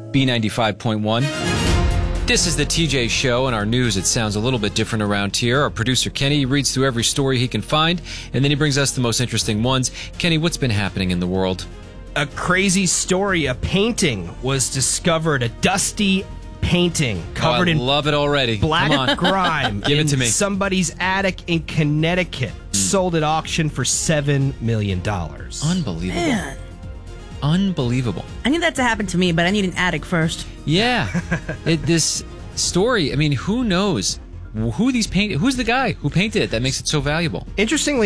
B95.1. This is the TJ Show. In our news, it sounds a little bit different around here. Our producer, Kenny, reads through every story he can find, and then he brings us the most interesting ones. Kenny, what's been happening in the world? A crazy story. A painting was discovered, a dusty painting covered in love it already. Black grime. Give it to me. Somebody's attic in Connecticut. Sold at auction for $7 million. Unbelievable. Man, Unbelievable. I need that to happen to me, but I need an attic first. Yeah. This story, I mean, who knows who's the guy who painted it that makes it so valuable? Interestingly